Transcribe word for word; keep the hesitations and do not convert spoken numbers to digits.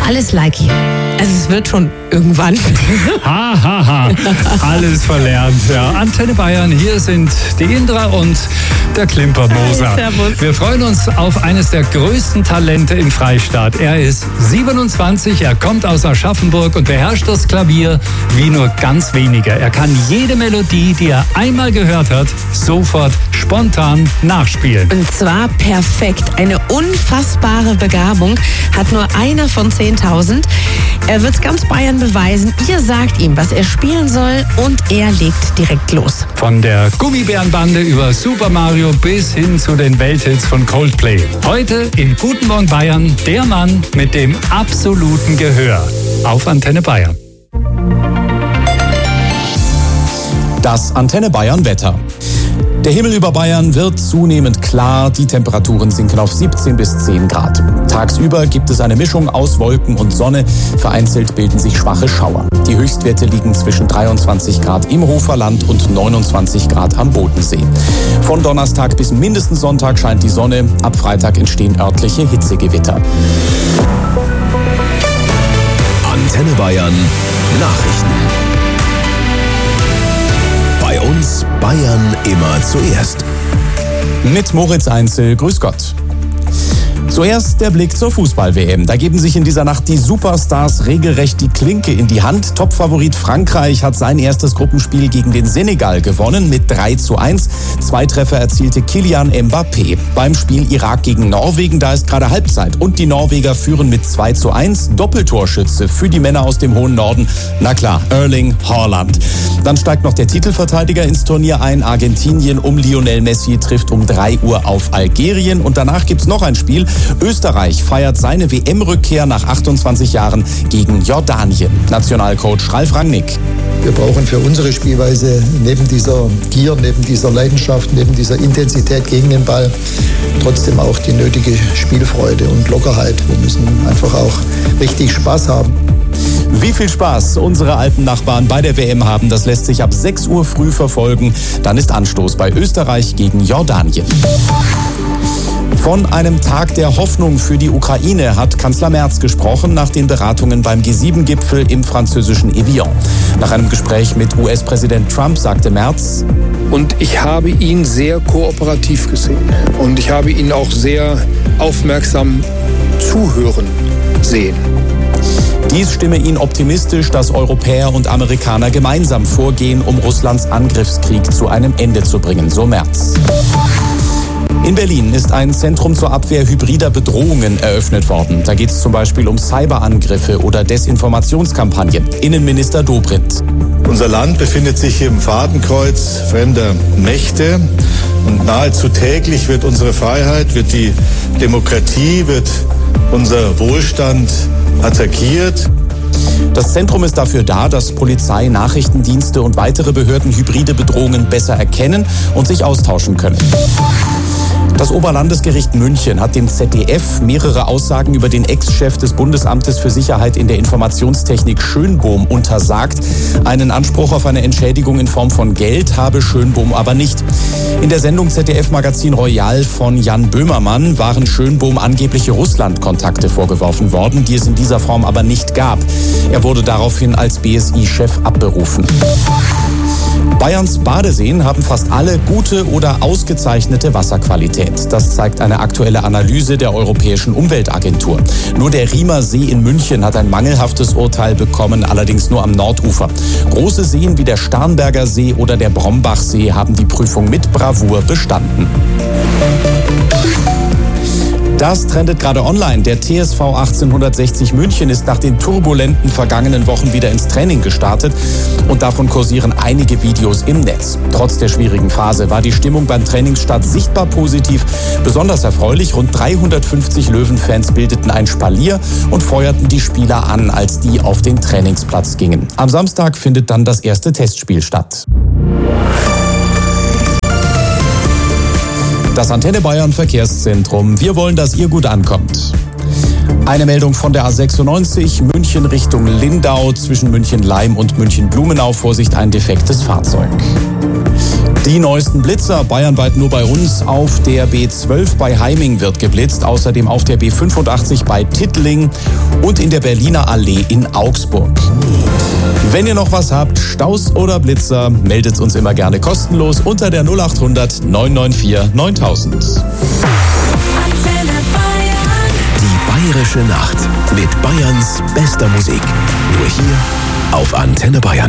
alles likey. Also es wird schon irgendwann. Ha, ha, ha. Alles verlernt. Ja. Antenne Bayern, hier sind die Indra und der Klimpermoser. Hi, servus. Wir freuen uns auf eines der größten Talente im Freistaat. Er ist siebenundzwanzig, er kommt aus Aschaffenburg und beherrscht das Klavier wie nur ganz wenige. Er kann jede Melodie, die er einmal gehört hat, sofort spontan nachspielen. Und zwar perfekt. Eine unfassbare Begabung hat nur einer von zehntausend. Er wird ganz Bayern beweisen. Ihr sagt ihm, was er spielen soll und er legt direkt los. Von der Gummibärenbande über Super Mario bis hin zu den Welthits von Coldplay. Heute in Guten Morgen Bayern der Mann mit dem absoluten Gehör auf Antenne Bayern. Das Antenne Bayern Wetter. Der Himmel über Bayern wird zunehmend klar, die Temperaturen sinken auf siebzehn bis zehn Grad. Tagsüber gibt es eine Mischung aus Wolken und Sonne, vereinzelt bilden sich schwache Schauer. Die Höchstwerte liegen zwischen dreiundzwanzig Grad im Hoferland und neunundzwanzig Grad am Bodensee. Von Donnerstag bis mindestens Sonntag scheint die Sonne, ab Freitag entstehen örtliche Hitzegewitter. Antenne Bayern Nachrichten. Bei uns Bayern immer zuerst. Mit Moritz Einzel, grüß Gott. Zuerst der Blick zur Fußball-W M. Da geben sich in dieser Nacht die Superstars regelrecht die Klinke in die Hand. Topfavorit Frankreich hat sein erstes Gruppenspiel gegen den Senegal gewonnen mit drei zu eins. Zwei Treffer erzielte Kylian Mbappé. Beim Spiel Irak gegen Norwegen, da ist gerade Halbzeit. Und die Norweger führen mit zwei zu eins. Doppeltorschütze für die Männer aus dem hohen Norden. Na klar, Erling Haaland. Dann steigt noch der Titelverteidiger ins Turnier ein. Argentinien um Lionel Messi trifft um drei Uhr auf Algerien. Und danach gibt's noch ein Spiel. Österreich feiert seine W M-Rückkehr nach achtundzwanzig Jahren gegen Jordanien. Nationalcoach Ralf Rangnick. Wir brauchen für unsere Spielweise neben dieser Gier, neben dieser Leidenschaft, neben dieser Intensität gegen den Ball trotzdem auch die nötige Spielfreude und Lockerheit. Wir müssen einfach auch richtig Spaß haben. Wie viel Spaß unsere alten Nachbarn bei der W M haben, das lässt sich ab sechs Uhr früh verfolgen. Dann ist Anstoß bei Österreich gegen Jordanien. Von einem Tag der Hoffnung für die Ukraine hat Kanzler Merz gesprochen nach den Beratungen beim G sieben Gipfel im französischen Evian. Nach einem Gespräch mit U S-Präsident Trump sagte Merz: Und ich habe ihn sehr kooperativ gesehen und ich habe ihn auch sehr aufmerksam zuhören sehen. Dies stimme ihn optimistisch, dass Europäer und Amerikaner gemeinsam vorgehen, um Russlands Angriffskrieg zu einem Ende zu bringen, so Merz. In Berlin ist ein Zentrum zur Abwehr hybrider Bedrohungen eröffnet worden. Da geht es zum Beispiel um Cyberangriffe oder Desinformationskampagnen. Innenminister Dobrindt. Unser Land befindet sich im Fadenkreuz fremder Mächte und nahezu täglich wird unsere Freiheit, wird die Demokratie, wird unser Wohlstand attackiert. Das Zentrum ist dafür da, dass Polizei, Nachrichtendienste und weitere Behörden hybride Bedrohungen besser erkennen und sich austauschen können. Das Oberlandesgericht München hat dem Z D F mehrere Aussagen über den Ex-Chef des Bundesamtes für Sicherheit in der Informationstechnik Schönbohm untersagt. Einen Anspruch auf eine Entschädigung in Form von Geld habe Schönbohm aber nicht. In der Sendung Z D F-Magazin Royal von Jan Böhmermann waren Schönbohm angebliche Russland-Kontakte vorgeworfen worden, die es in dieser Form aber nicht gab. Er wurde daraufhin als B S I-Chef abberufen. Bayerns Badeseen haben fast alle gute oder ausgezeichnete Wasserqualität. Das zeigt eine aktuelle Analyse der Europäischen Umweltagentur. Nur der Riemer See in München hat ein mangelhaftes Urteil bekommen, allerdings nur am Nordufer. Große Seen wie der Starnberger See oder der Brombachsee haben die Prüfung mit Bravour bestanden. Das trendet gerade online. Der T S V achtzehnhundertsechzig München ist nach den turbulenten vergangenen Wochen wieder ins Training gestartet und davon kursieren einige Videos im Netz. Trotz der schwierigen Phase war die Stimmung beim Trainingsstart sichtbar positiv. Besonders erfreulich, rund dreihundertfünfzig Löwenfans bildeten ein Spalier und feuerten die Spieler an, als die auf den Trainingsplatz gingen. Am Samstag findet dann das erste Testspiel statt. Das Antenne Bayern Verkehrszentrum. Wir wollen, dass ihr gut ankommt. Eine Meldung von der A sechsundneunzig, München Richtung Lindau, zwischen München-Leim und München-Blumenau. Vorsicht, ein defektes Fahrzeug. Die neuesten Blitzer bayernweit nur bei uns. Auf der B zwölf bei Heiming wird geblitzt, außerdem auf der B fünfundachtzig bei Tittling und in der Berliner Allee in Augsburg. Wenn ihr noch was habt, Staus oder Blitzer, meldet uns immer gerne kostenlos unter der null acht hundert neun neun vier neuntausend. Die Bayerische Nacht mit Bayerns bester Musik. Nur hier auf Antenne Bayern.